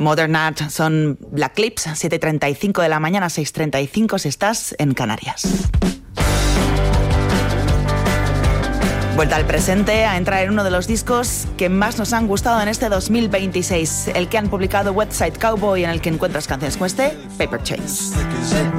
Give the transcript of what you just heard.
Modern Art son Black Lips, 7:35 de la mañana, 6:35 si estás en Canarias. Vuelta al presente, a entrar en uno de los discos que más nos han gustado en este 2026, el que han publicado West Side Cowboy, en el que encuentras canciones como este, Paper Chase.